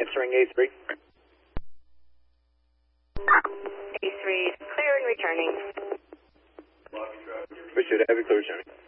Answering A3. A3 clear and returning. We should have it clear, Jimmy.